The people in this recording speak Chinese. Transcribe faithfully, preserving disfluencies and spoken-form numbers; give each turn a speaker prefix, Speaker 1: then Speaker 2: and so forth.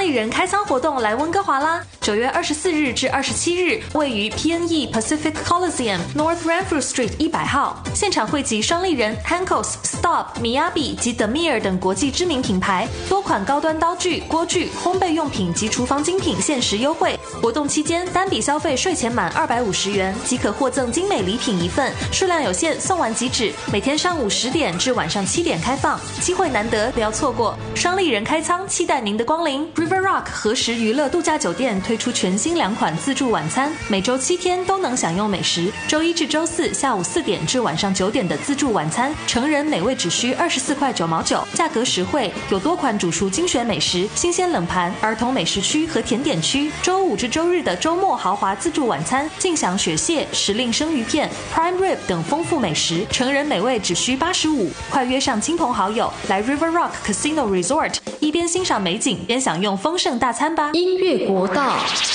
Speaker 1: 利人开仓活动来温哥华啦！九月二十四日至二十七日，位于 P N E Pacific Coliseum North Renfrew Street 一百号，现场汇集双利人、Hankos、Stop、Miyabi 及 Demir 等国际知名品牌，多款高端刀具、锅具、烘焙用品及厨房精品限时优惠。活动期间，单笔消费税前满二百五十元即可获赠精美礼品一份，数量有限，送完即止。每天上午十点至晚上七点开放，机会难得，不要错过。双利人开仓，期待您的光临。River Rock 何时娱乐度假酒店推出全新两款自助晚餐，每周七天都能享用美食。周一至周四下午四点至晚上九点的自助晚餐，成人每位只需二十四块九毛九，价格实惠，有多款主厨精选美食、新鲜冷盘、儿童美食区和甜点区。周五至周日的周末豪华自助晚餐，尽享雪蟹、时令生鱼片、Prime Rib 等丰富美食，成人每位只需八十五。快约上亲朋好友来 River Rock Casino Resort， 一边欣赏美景，边享用丰盛大餐吧。
Speaker 2: 音乐国道。